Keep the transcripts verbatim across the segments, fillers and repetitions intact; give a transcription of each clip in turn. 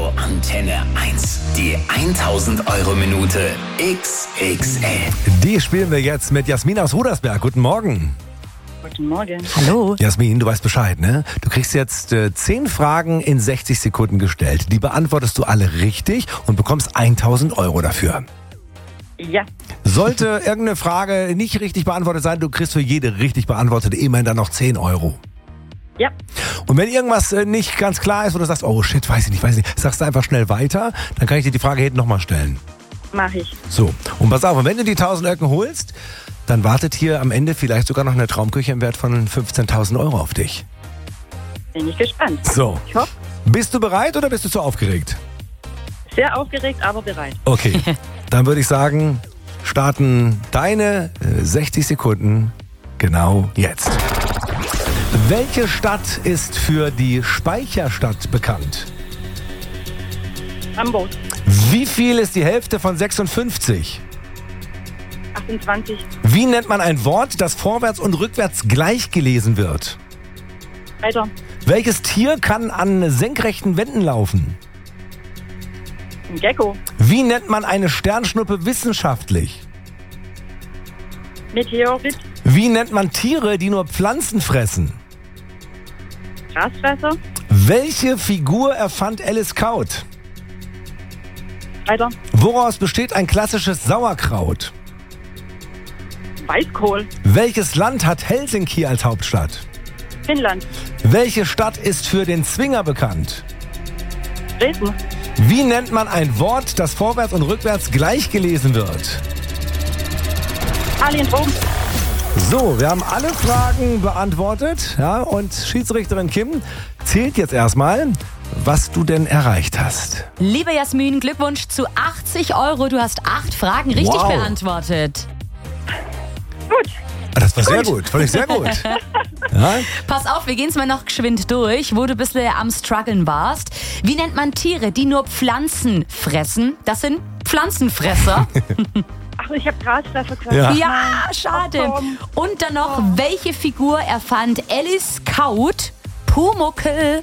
Antenne eins. Die tausend Euro Minute X X L. Die spielen wir jetzt mit Jasmin aus Rudersberg. Guten Morgen. Guten Morgen. Hallo. Jasmin, du weißt Bescheid, ne? Du kriegst jetzt äh, zehn Fragen in sechzig Sekunden gestellt. Die beantwortest du alle richtig und bekommst tausend Euro dafür. Ja, Sollte irgendeine Frage nicht richtig beantwortet sein, du kriegst für jede richtig beantwortete immerhin dann noch zehn Euro. ja, Und wenn irgendwas äh, nicht ganz klar ist, wo du sagst, oh shit, weiß ich nicht, weiß ich nicht, sagst du einfach schnell weiter, dann kann ich dir die Frage hinten nochmal stellen. mache ich. So, und pass auf, und wenn du die tausend Öcken holst, dann wartet hier am Ende vielleicht sogar noch eine Traumküche im Wert von fünfzehntausend Euro auf dich. Bin ich gespannt. So, Ich hoffe, bist du bereit oder bist du zu aufgeregt? sehr aufgeregt, aber bereit. Okay, dann würde ich sagen, starten deine äh, sechzig Sekunden genau jetzt. Welche Stadt ist für die Speicherstadt bekannt? Hamburg, Wie viel ist die Hälfte von sechsundfünfzig? achtundzwanzig, Wie nennt man ein Wort, das vorwärts und rückwärts gleich gelesen wird? weiter, Welches Tier kann an senkrechten Wänden laufen? ein Gecko, Wie nennt man eine Sternschnuppe wissenschaftlich? Meteorit, Wie nennt man Tiere, die nur Pflanzen fressen? Grasfresser, Welche Figur erfand Alice Kaut? weiter, Woraus besteht ein klassisches Sauerkraut? Weißkohl, Welches Land hat Helsinki als Hauptstadt? Finnland, Welche Stadt ist für den Zwinger bekannt? Dresden, Wie nennt man ein Wort, das vorwärts und rückwärts gleich gelesen wird? Alien Rom, So, wir haben alle Fragen beantwortet, ja, und Schiedsrichterin Kim zählt jetzt erstmal, was du denn erreicht hast. Liebe Jasmin, Glückwunsch zu achtzig Euro. Du hast acht Fragen richtig Wow. beantwortet. gut, Ah, das war sehr gut, fand ich sehr gut. Ja? Pass auf, wir gehen es mal noch geschwind durch, wo du bisher am Struggeln warst. Wie nennt man Tiere, die nur Pflanzen fressen? Das sind Pflanzenfresser. ach, ich habe Grasfresser gesagt. Ja. Ja, schade. Ach, komm. Und dann noch, welche Figur erfand Alice Kaut? Pumuckl.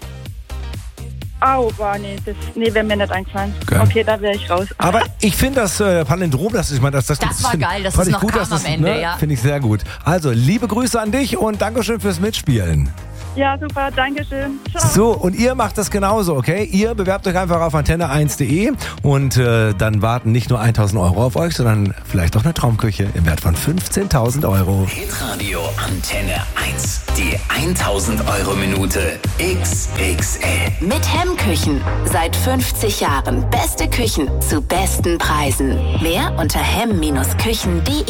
Au, boah, nee, das, nee, wäre mir nicht eingefallen. Geil. Okay, da wäre ich raus. Aber ich finde das äh, Palindrom, das ist, ich meine, das, das, Das war find- geil, dass fand es ich noch gut, kam dass das, am Ende, ne, ja. Finde ich sehr gut. Also, liebe Grüße an dich und Dankeschön fürs Mitspielen. Ja, super, danke schön. Ciao. So, und ihr macht das genauso, okay? Ihr bewerbt euch einfach auf antenne eins punkt de und äh, dann warten nicht nur tausend Euro auf euch, sondern vielleicht auch eine Traumküche im Wert von fünfzehntausend Euro. Hitradio Antenne eins. Die tausend Euro Minute X X L. Mit Hemmküchen. Seit fünfzig Jahren beste Küchen zu besten Preisen. Mehr unter hemm Bindestrich küchen punkt de.